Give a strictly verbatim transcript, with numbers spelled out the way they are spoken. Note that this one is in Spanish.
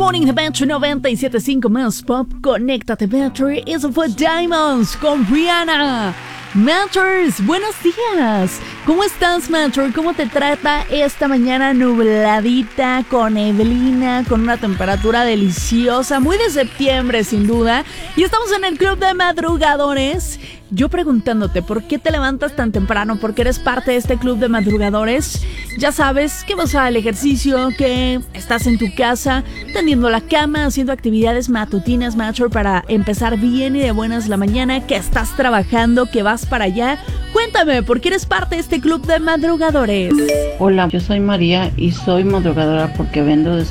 Morning de Metro noventa y siete punto cinco más Pop. Conéctate, Metro. Eso fue Diamonds con Rihanna. Matters, buenos días. ¿Cómo estás, Matter? ¿Cómo te trata esta mañana nubladita, con neblina, con una temperatura deliciosa, muy de septiembre sin duda? Y estamos en el Club de Madrugadores. Yo preguntándote, ¿por qué te levantas tan temprano? ¿Por qué eres parte de este Club de Madrugadores? Ya sabes que vas al ejercicio, que estás en tu casa, tendiendo la cama, haciendo actividades matutinas, Matter, para empezar bien y de buenas la mañana, que estás trabajando, que vas para allá. Cuéntame, ¿por qué eres parte de este Club de Madrugadores? Hola, yo soy María y soy madrugadora porque vendo